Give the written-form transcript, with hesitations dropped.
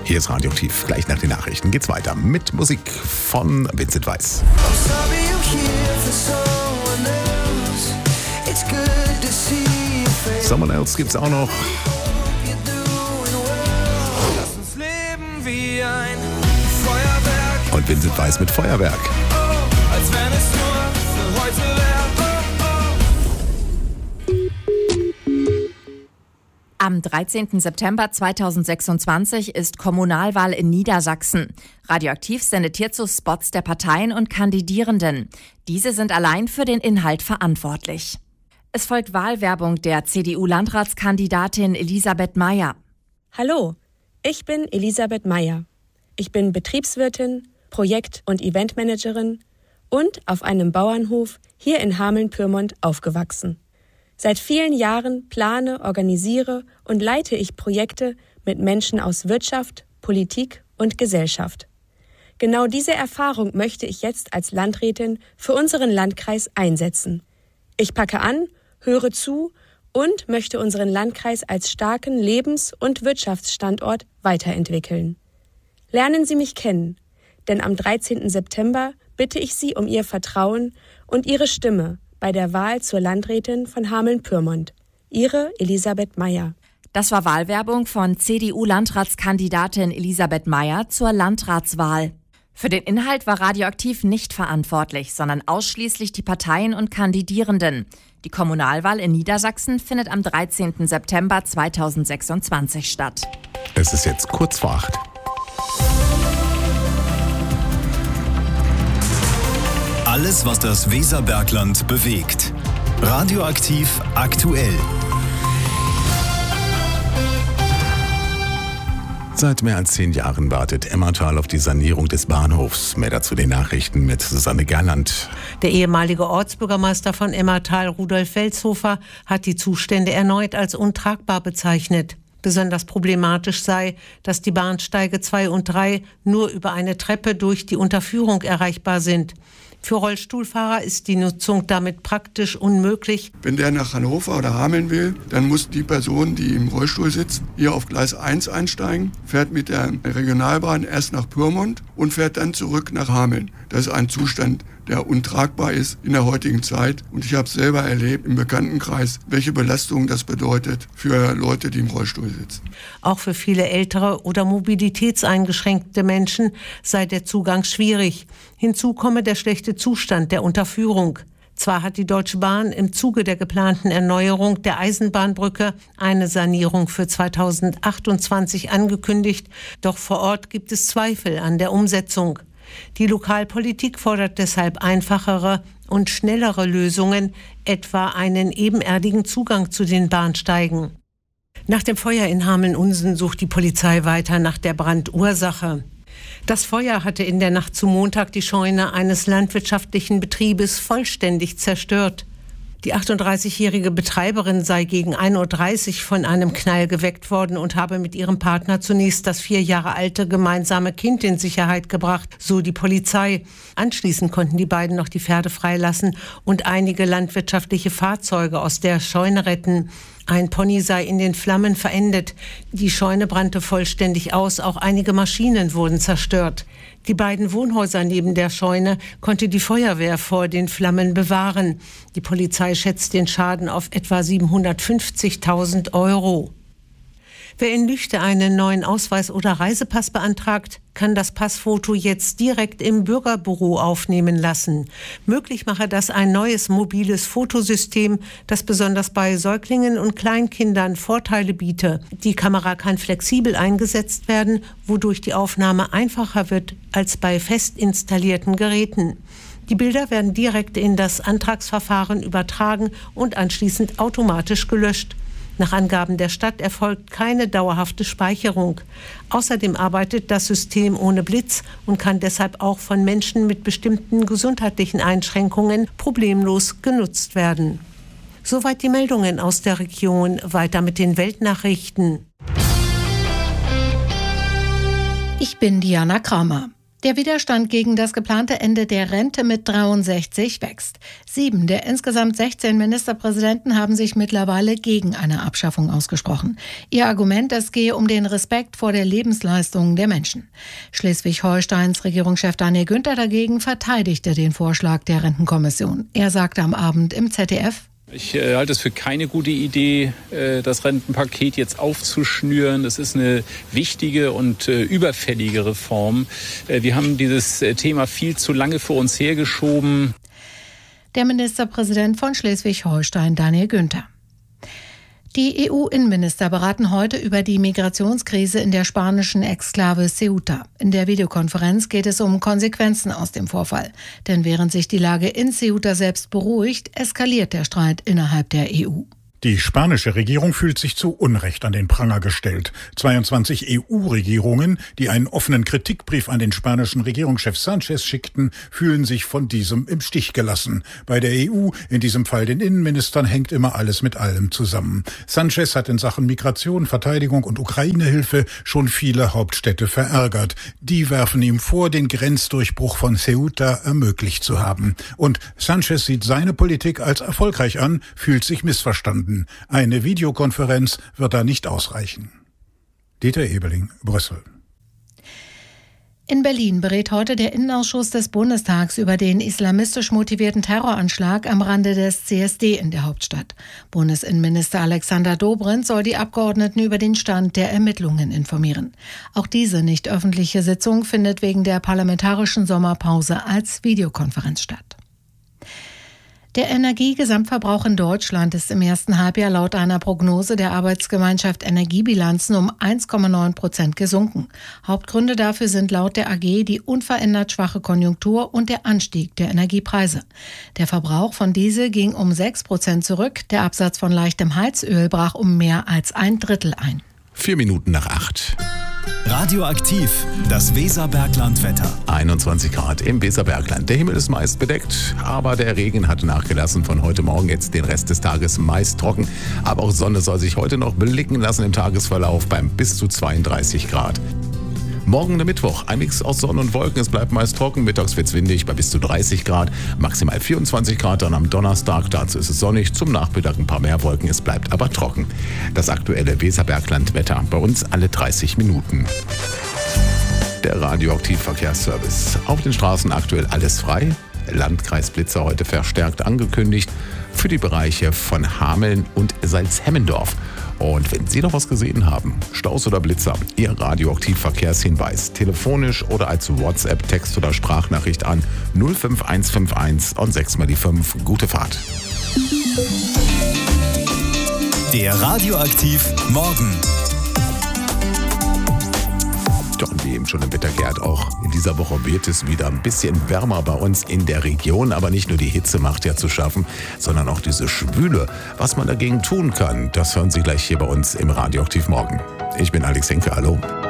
Hier ist Radioaktiv. Gleich nach den Nachrichten geht's weiter mit Musik von Vincent Weiss. Someone Else gibt's auch noch. Lass uns leben wie ein Feuerwerk. Und Vincent Weiss mit Feuerwerk. Als wenn es nur für heute wäre. Am 13. September 2026 ist Kommunalwahl in Niedersachsen. Radioaktiv sendet hierzu Spots der Parteien und Kandidierenden. Diese sind allein für den Inhalt verantwortlich. Es folgt Wahlwerbung der CDU-Landratskandidatin Elisabeth Meyer. Hallo, ich bin Elisabeth Meyer. Ich bin Betriebswirtin, Projekt- und Eventmanagerin und auf einem Bauernhof hier in Hameln-Pyrmont aufgewachsen. Seit vielen Jahren plane, organisiere und leite ich Projekte mit Menschen aus Wirtschaft, Politik und Gesellschaft. Genau diese Erfahrung möchte ich jetzt als Landrätin für unseren Landkreis einsetzen. Ich packe an, höre zu und möchte unseren Landkreis als starken Lebens- und Wirtschaftsstandort weiterentwickeln. Lernen Sie mich kennen, denn am 13. September bitte ich Sie um Ihr Vertrauen und Ihre Stimme bei der Wahl zur Landrätin von Hameln-Pyrmont. Ihre Elisabeth Meyer. Das war Wahlwerbung von CDU-Landratskandidatin Elisabeth Meyer zur Landratswahl. Für den Inhalt war Radioaktiv nicht verantwortlich, sondern ausschließlich die Parteien und Kandidierenden. Die Kommunalwahl in Niedersachsen findet am 13. September 2026 statt. Es ist jetzt kurz vor 8. Alles, was das Weserbergland bewegt. Radioaktiv aktuell. Seit mehr als 10 Jahren wartet Emmertal auf die Sanierung des Bahnhofs. Mehr dazu den Nachrichten mit Susanne Gerland. Der ehemalige Ortsbürgermeister von Emmertal, Rudolf Welshofer, hat die Zustände erneut als untragbar bezeichnet. Besonders problematisch sei, dass die Bahnsteige 2 und 3 nur über eine Treppe durch die Unterführung erreichbar sind. Für Rollstuhlfahrer ist die Nutzung damit praktisch unmöglich. Wenn der nach Hannover oder Hameln will, dann muss die Person, die im Rollstuhl sitzt, hier auf Gleis 1 einsteigen, fährt mit der Regionalbahn erst nach Pyrmont und fährt dann zurück nach Hameln. Das ist ein Zustand, der untragbar ist in der heutigen Zeit. Und ich habe selber erlebt im Bekanntenkreis, welche Belastung das bedeutet für Leute, die im Rollstuhl sitzen. Auch für viele ältere oder mobilitätseingeschränkte Menschen sei der Zugang schwierig. Hinzu komme der schlechte Zustand der Unterführung. Zwar hat die Deutsche Bahn im Zuge der geplanten Erneuerung der Eisenbahnbrücke eine Sanierung für 2028 angekündigt, doch vor Ort gibt es Zweifel an der Umsetzung. Die Lokalpolitik fordert deshalb einfachere und schnellere Lösungen, etwa einen ebenerdigen Zugang zu den Bahnsteigen. Nach dem Feuer in Hameln-Unsen sucht die Polizei weiter nach der Brandursache. Das Feuer hatte in der Nacht zu Montag die Scheune eines landwirtschaftlichen Betriebes vollständig zerstört. Die 38-jährige Betreiberin sei gegen 1:30 Uhr von einem Knall geweckt worden und habe mit ihrem Partner zunächst das 4 Jahre alte gemeinsame Kind in Sicherheit gebracht, so die Polizei. Anschließend konnten die beiden noch die Pferde freilassen und einige landwirtschaftliche Fahrzeuge aus der Scheune retten. Ein Pony sei in den Flammen verendet. Die Scheune brannte vollständig aus, auch einige Maschinen wurden zerstört. Die beiden Wohnhäuser neben der Scheune konnte die Feuerwehr vor den Flammen bewahren. Die Polizei schätzt den Schaden auf etwa 750.000 €. Wer in Lüchte einen neuen Ausweis oder Reisepass beantragt, kann das Passfoto jetzt direkt im Bürgerbüro aufnehmen lassen. Möglich mache das ein neues mobiles Fotosystem, das besonders bei Säuglingen und Kleinkindern Vorteile biete. Die Kamera kann flexibel eingesetzt werden, wodurch die Aufnahme einfacher wird als bei fest installierten Geräten. Die Bilder werden direkt in das Antragsverfahren übertragen und anschließend automatisch gelöscht. Nach Angaben der Stadt erfolgt keine dauerhafte Speicherung. Außerdem arbeitet das System ohne Blitz und kann deshalb auch von Menschen mit bestimmten gesundheitlichen Einschränkungen problemlos genutzt werden. Soweit die Meldungen aus der Region. Weiter mit den Weltnachrichten. Ich bin Diana Kramer. Der Widerstand gegen das geplante Ende der Rente mit 63 wächst. 7 der insgesamt 16 Ministerpräsidenten haben sich mittlerweile gegen eine Abschaffung ausgesprochen. Ihr Argument, es gehe um den Respekt vor der Lebensleistung der Menschen. Schleswig-Holsteins Regierungschef Daniel Günther dagegen verteidigte den Vorschlag der Rentenkommission. Er sagte am Abend im ZDF: Ich halte es für keine gute Idee, das Rentenpaket jetzt aufzuschnüren. Das ist eine wichtige und überfällige Reform. Wir haben dieses Thema viel zu lange vor uns hergeschoben. Der Ministerpräsident von Schleswig-Holstein, Daniel Günther. Die EU-Innenminister beraten heute über die Migrationskrise in der spanischen Exklave Ceuta. In der Videokonferenz geht es um Konsequenzen aus dem Vorfall. Denn während sich die Lage in Ceuta selbst beruhigt, eskaliert der Streit innerhalb der EU. Die spanische Regierung fühlt sich zu Unrecht an den Pranger gestellt. 22 EU-Regierungen, die einen offenen Kritikbrief an den spanischen Regierungschef Sánchez schickten, fühlen sich von diesem im Stich gelassen. Bei der EU, in diesem Fall den Innenministern, hängt immer alles mit allem zusammen. Sánchez hat in Sachen Migration, Verteidigung und Ukraine-Hilfe schon viele Hauptstädte verärgert. Die werfen ihm vor, den Grenzdurchbruch von Ceuta ermöglicht zu haben. Und Sánchez sieht seine Politik als erfolgreich an, fühlt sich missverstanden. Eine Videokonferenz wird da nicht ausreichen. Dieter Ebeling, Brüssel. In Berlin berät heute der Innenausschuss des Bundestags über den islamistisch motivierten Terroranschlag am Rande des CSD in der Hauptstadt. Bundesinnenminister Alexander Dobrindt soll die Abgeordneten über den Stand der Ermittlungen informieren. Auch diese nicht öffentliche Sitzung findet wegen der parlamentarischen Sommerpause als Videokonferenz statt. Der Energiegesamtverbrauch in Deutschland ist im ersten Halbjahr laut einer Prognose der Arbeitsgemeinschaft Energiebilanzen um 1,9% gesunken. Hauptgründe dafür sind laut der AG die unverändert schwache Konjunktur und der Anstieg der Energiepreise. Der Verbrauch von Diesel ging um 6% zurück, der Absatz von leichtem Heizöl brach um mehr als 1/3 ein. 7:04. Radioaktiv, das Weserbergland-Wetter. 21 Grad im Weserbergland. Der Himmel ist meist bedeckt, aber der Regen hat nachgelassen. Von heute Morgen jetzt den Rest des Tages meist trocken. Aber auch Sonne soll sich heute noch blicken lassen im Tagesverlauf beim bis zu 32 Grad. Morgen der Mittwoch, ein Mix aus Sonne und Wolken, es bleibt meist trocken, mittags wird's windig bei bis zu 30 Grad, maximal 24 Grad dann am Donnerstag, dazu ist es sonnig, zum Nachmittag ein paar mehr Wolken, es bleibt aber trocken. Das aktuelle Weserbergland-Wetter, bei uns alle 30 Minuten. Der Radioaktivverkehrsservice. Auf den Straßen aktuell alles frei, Landkreisblitzer heute verstärkt angekündigt für die Bereiche von Hameln und Salzhemmendorf. Und wenn Sie noch was gesehen haben, Staus oder Blitzer, Ihr Radioaktivverkehrshinweis, telefonisch oder als WhatsApp, Text oder Sprachnachricht an 05151 und 6 mal die 5. Gute Fahrt. Der Radioaktiv Morgen. Ja, und wie eben schon im Wetter gehört, auch in dieser Woche wird es wieder ein bisschen wärmer bei uns in der Region. Aber nicht nur die Hitze macht ja zu schaffen, sondern auch diese Schwüle. Was man dagegen tun kann, das hören Sie gleich hier bei uns im Radioaktiv Morgen. Ich bin Alex Henke, hallo.